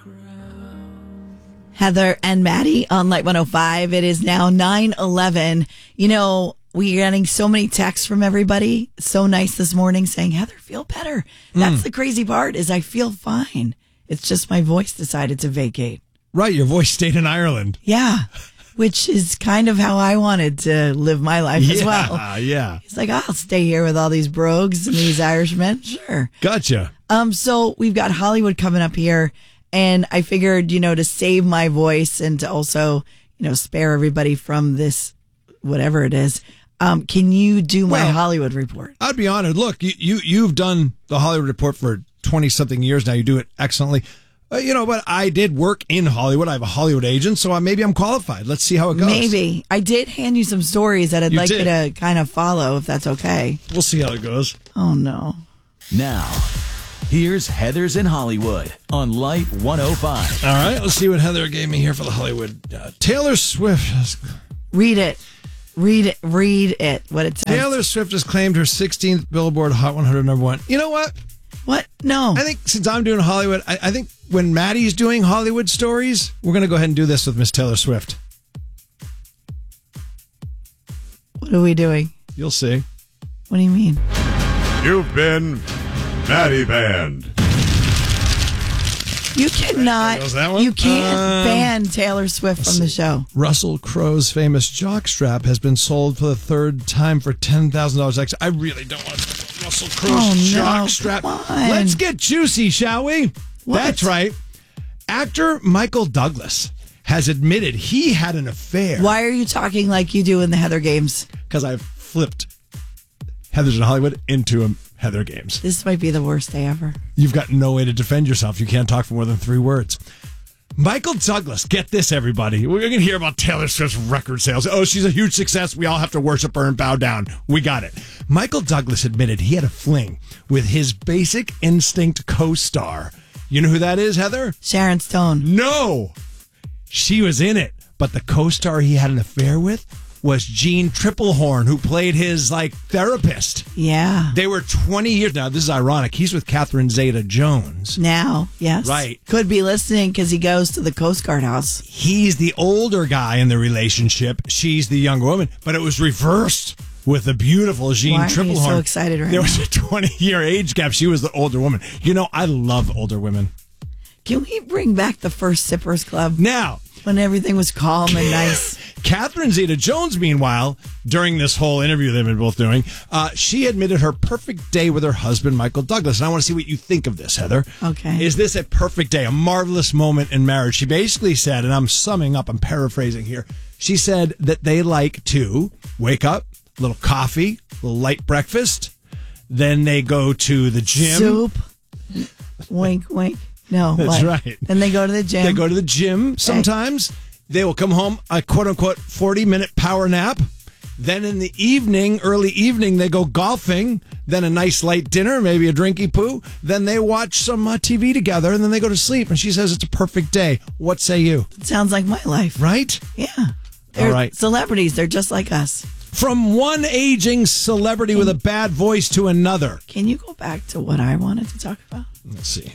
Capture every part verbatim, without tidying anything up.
Heather and Maddie on Light one oh five. It is now nine eleven. You know, we're getting so many texts from everybody. So nice this morning saying, Heather, feel better. That's mm. the crazy part is I feel fine. It's just my voice decided to vacate. Right. Your voice stayed in Ireland. Yeah. Which is kind of how I wanted to live my life yeah, as well. Yeah. He's like, I'll stay here with all these brogues and these Irishmen. Sure. Gotcha. Um. So we've got Hollywood coming up here. And I figured, you know, to save my voice and to also, you know, spare everybody from this, whatever it is. Um, can you do my well, Hollywood report? I'd be honored. Look, you, you, you've done the Hollywood report for twenty something years now. You do it excellently. Uh, you know, but I did work in Hollywood. I have a Hollywood agent, so I, maybe I'm qualified. Let's see how it goes. Maybe. I did hand you some stories that I'd you like did. you to kind of follow, if that's okay. We'll see how it goes. Oh, no. Now, here's Heather's in Hollywood on Light one oh five. All right, let's see what Heather gave me here for the Hollywood. Uh, Taylor Swift. Read it. Read it. Read it. What it says. Taylor Swift has claimed her sixteenth Billboard Hot one hundred number one. You know what? What? No. I think since I'm doing Hollywood, I, I think when Maddie's doing Hollywood stories, we're going to go ahead and do this with Miss Taylor Swift. What are we doing? You'll see. What do you mean? You've been Maddie banned. You cannot. That one? You can't um, ban Taylor Swift from the show. Russell Crowe's famous jockstrap has been sold for the third time for ten thousand dollars extra. I really don't want Russell Crowe's oh, jockstrap. No, Let's get juicy, shall we? What? That's right. Actor Michael Douglas has admitted he had an affair. Why are you talking like you do in the Heather games? Because I've flipped Heather's in Hollywood into a Heather games. This might be the worst day ever. You've got no way to defend yourself. You can't talk for more than three words. Michael Douglas, get this, everybody. We're going to hear about Taylor Swift's record sales. Oh, she's a huge success. We all have to worship her and bow down. We got it. Michael Douglas admitted he had a fling with his Basic Instinct co-star. You know who that is, Heather? Sharon Stone. No. She was in it. But the co-star he had an affair with was Gene Triplehorn, who played his, like, therapist. Yeah. They were twenty years. Now, this is ironic. He's with Catherine Zeta-Jones. Now, yes. Right. Could be listening because he goes to the Coast Guard house. He's the older guy in the relationship. She's the younger woman. But it was reversed with the beautiful Gene Why Triplehorn. Are you so excited right There now? was a twenty-year age gap. She was the older woman. You know, I love older women. Can we bring back the first Sippers Club? Now. When everything was calm and nice. Catherine Zeta-Jones, meanwhile, during this whole interview they've been both doing, uh, she admitted her perfect day with her husband, Michael Douglas. And I want to see what you think of this, Heather. Okay. Is this a perfect day, a marvelous moment in marriage? She basically said, and I'm summing up, I'm paraphrasing here, she said that they like to wake up, a little coffee, a little light breakfast, then they go to the gym. Soup. Wink, wink. No, that's what? right. Then they go to the gym. They go to the gym sometimes. Okay. They will come home a quote-unquote forty-minute power nap. Then in the evening, early evening, they go golfing. Then a nice light dinner, maybe a drinky poo. Then they watch some uh, T V together, and then they go to sleep. And she says it's a perfect day. What say you? It sounds like my life. Right? Yeah. They're all right. Celebrities. They're just like us. From one aging celebrity can, with a bad voice to another. Can you go back to what I wanted to talk about? Let's see.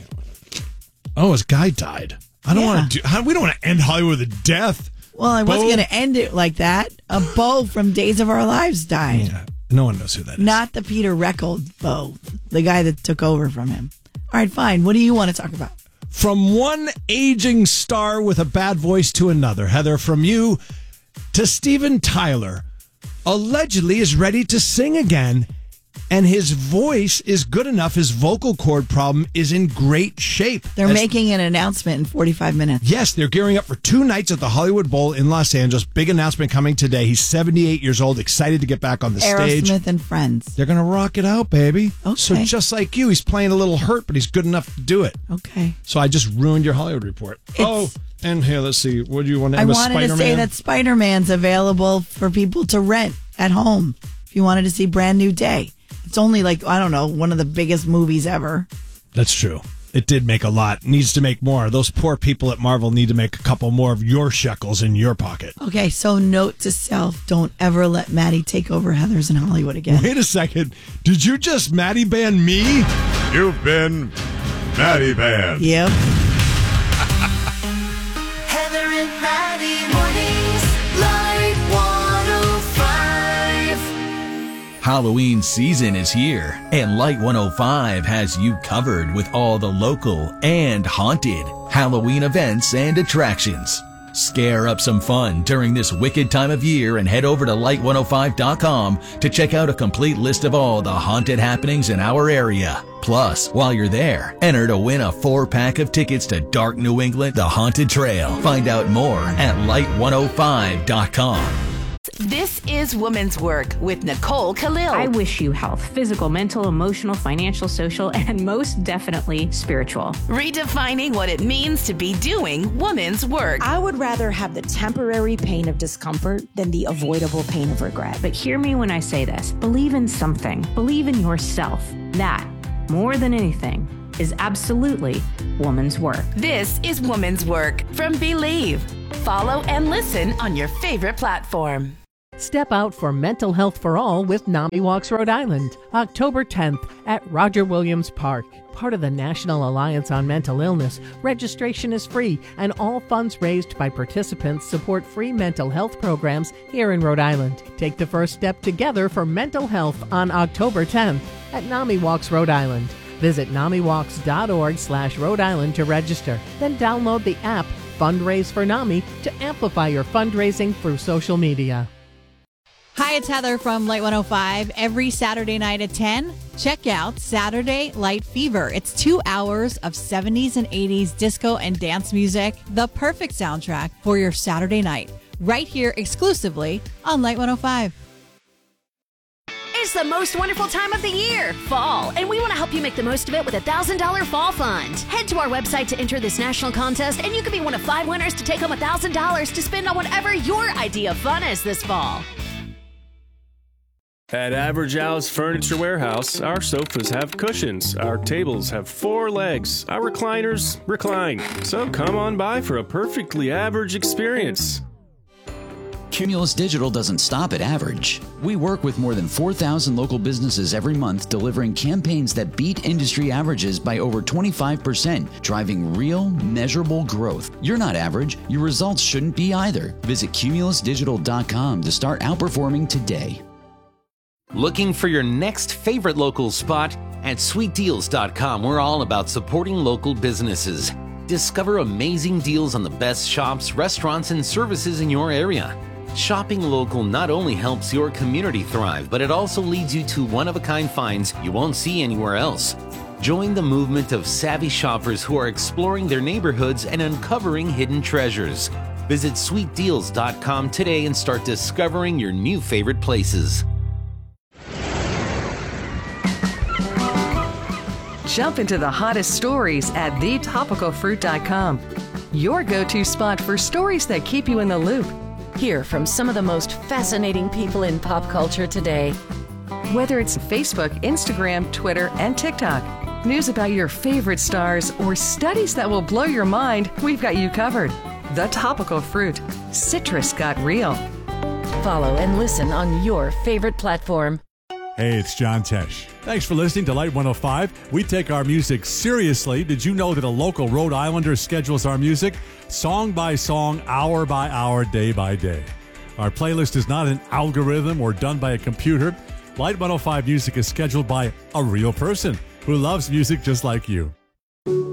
Oh, his guy died. I don't yeah. want to do. How, we don't want to end Hollywood with a death. Well, I Bo? wasn't going to end it like that. A Bo from Days of Our Lives died. Yeah, no one knows who that is. Not the Peter Reckeld Bo, the guy that took over from him. All right, fine. What do you want to talk about? From one aging star with a bad voice to another, Heather, from you to Steven Tyler, allegedly is ready to sing again. And his voice is good enough. His vocal cord problem is in great shape. They're As, making an announcement in forty-five minutes. Yes, they're gearing up for two nights at the Hollywood Bowl in Los Angeles. Big announcement coming today. He's seventy-eight years old, excited to get back on the Aerosmith stage. Aerosmith and Friends. They're going to rock it out, baby. Okay. So just like you, he's playing a little hurt, but he's good enough to do it. Okay. So I just ruined your Hollywood report. It's, oh, and here, let's see. What do you want to I have a wanted Spider-Man? to say that Spider-Man's available for people to rent at home if you wanted to see Brand New Day. It's only like, I don't know, one of the biggest movies ever. That's true. It did make a lot. Needs to make more. Those poor people at Marvel need to make a couple more of your shekels in your pocket. Okay, so note to self, don't ever let Maddie take over Heather's in Hollywood again. Wait a second. Did you just Maddie ban me? You've been Maddie banned. Yep. Halloween season is here, and Light one oh five has you covered with all the local and haunted Halloween events and attractions. Scare up some fun during this wicked time of year and head over to light one oh five dot com to check out a complete list of all the haunted happenings in our area. Plus, while you're there, enter to win a four-pack of tickets to Dark New England, The Haunted Trail. Find out more at light one oh five dot com. This is Woman's Work with Nicole Khalil. I wish you health, physical, mental, emotional, financial, social, and most definitely spiritual. Redefining what it means to be doing woman's work. I would rather have the temporary pain of discomfort than the avoidable pain of regret. But hear me when I say this. Believe in something. Believe in yourself. That, more than anything, is absolutely woman's work. This is Woman's Work from Believe. Follow and listen on your favorite platform. Step out for mental health for all with NAMI Walks Rhode Island, October tenth at Roger Williams Park. Part of the National Alliance on Mental Illness, registration is free and all funds raised by participants support free mental health programs here in Rhode Island. Take the first step together for mental health on October tenth at NAMI Walks Rhode Island. Visit namiwalks.org slash Rhode Island to register. Then download the app Fundraise for NAMI to amplify your fundraising through social media. Hi, it's Heather from Light one oh five. Every Saturday night at ten, check out Saturday Light Fever. It's two hours of seventies and eighties disco and dance music, the perfect soundtrack for your Saturday night, right here exclusively on Light one oh five. It's the most wonderful time of the year, fall, and we want to help you make the most of it with a one thousand dollars Fall Fund. Head to our website to enter this national contest, and you could be one of five winners to take home one thousand dollars to spend on whatever your idea of fun is this fall. At Average Al's Furniture Warehouse, our sofas have cushions, our tables have four legs, our recliners recline. So come on by for a perfectly average experience. Cumulus Digital doesn't stop at average. We work with more than four thousand local businesses every month, delivering campaigns that beat industry averages by over twenty-five percent, driving real, measurable growth. You're not average. Your results shouldn't be either. Visit cumulus digital dot com to start outperforming today. Looking for your next favorite local spot? At sweet deals dot com, we're all about supporting local businesses. Discover amazing deals on the best shops, restaurants, and services in your area. Shopping local not only helps your community thrive, but it also leads you to one-of-a-kind finds you won't see anywhere else. Join the movement of savvy shoppers who are exploring their neighborhoods and uncovering hidden treasures. Visit sweet deals dot com today and start discovering your new favorite places. Jump into the hottest stories at the topical fruit dot com, your go-to spot for stories that keep you in the loop. Hear from some of the most fascinating people in pop culture today. Whether it's Facebook, Instagram, Twitter, and TikTok, news about your favorite stars, or studies that will blow your mind, we've got you covered. The Topical Fruit. Citrus got real. Follow and listen on your favorite platform. Hey, it's John Tesh. Thanks for listening to Light one oh five. We take our music seriously. Did you know that a local Rhode Islander schedules our music song by song, hour by hour, day by day? Our playlist is not an algorithm or done by a computer. Light one oh five music is scheduled by a real person who loves music just like you.